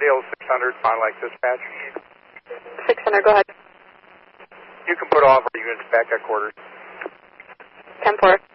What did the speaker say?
Gale 600, Fond du Lac Dispatch. 600, go ahead. You can put off or you can inspect at quarters. 10-4.